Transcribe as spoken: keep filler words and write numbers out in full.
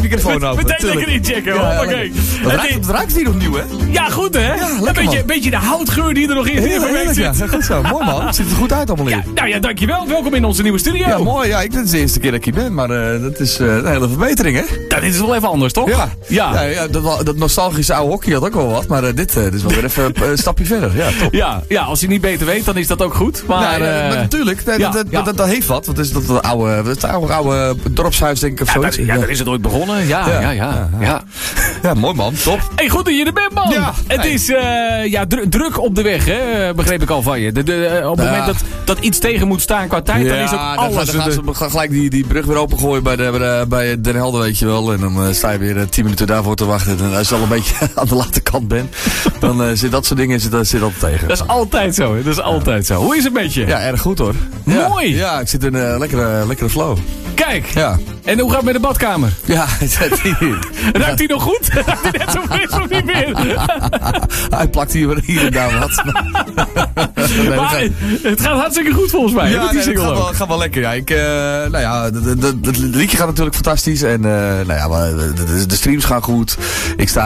microfoon open. Meteen lekker inchecken. Ja, Oké. ja, het ruikt, het ruikt hier nog nieuw, hè? Ja, goed hè? Ja, een lekker, beetje, man. beetje de houtgeur die er nog in Heel verwerkt heerlijk, ja. zit. Ja, goed zo. Mooi, man. Het ziet er goed uit allemaal Ja, hier. nou ja, dankjewel. Welkom in onze nieuwe studio. Ja, mooi. Ja, ik, dit is de eerste keer dat ik hier ben, maar uh, dat is uh, een hele verbetering, hè? Nou, dit is wel even anders, toch? Ja. Ja. ja, ja dat, dat nostalgische oude hockey had ook wel wat, maar uh, dit, uh, dit is wel weer even uh, een stapje verder. Ja, top. Ja, ja, als je niet beter weet, dan is dat ook goed. Maar, Nee, uh, maar natuurlijk, nee, ja, dat, dat, ja. dat, dat heeft wat. Wat is dat, dat oude, dat oude, oude dorpshuis, denk ik, of ja, zoiets? daar, ja, daar is het ooit begonnen. Ja, ja, ja. ja, ja. ja. ja mooi man, top. Hey, goed dat je er bent, man. Ja, het hey. is uh, ja, dru druk op de weg, hè? Begreep ik al van je. De, de, uh, op het Ja. moment dat, dat iets tegen moet staan qua tijd, dan is ook dan alles... gaan, dan gaan de- ze gaan gelijk die, die brug weer opengooien bij, de, bij, de, bij Den Helder, weet je wel. En dan uh, sta je weer uh, tien minuten daarvoor te wachten. En als je al een beetje aan de late kant bent, dan uh, zit dat soort dingen zit, dat zit altijd tegen. Dat is altijd zo, hè? Dat is altijd zo. Hoe is het met je? Ja, erg goed hoor. Ja. Mooi. Ja, ik zit in een uh, lekkere, lekkere flow. Kijk. Ja. En hoe gaat het met de badkamer? Ja, die, Ruikt hij nog goed? Ruikt hij net zo fris of niet meer? hij plakt hier, hier en daar wat. nee, dat Maar gaat- het gaat hartstikke goed volgens mij. hè, Ja, met die nee, dat single gaat wel, ook. gaat wel lekker. Ja, ik, uh, nou ja, het liedje gaat natuurlijk fantastisch. En uh, nou ja, maar de, de, de streams gaan goed. Ik sta